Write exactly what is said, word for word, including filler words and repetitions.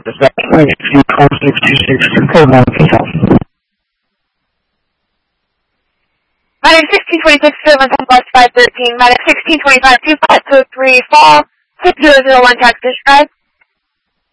Is that right? four six two six, code one, yourself. Minus sixteen twenty-six, seven plus five thirteen. Minus sixteen twenty-five, two five two three, fall. six zero zero one, tax describe.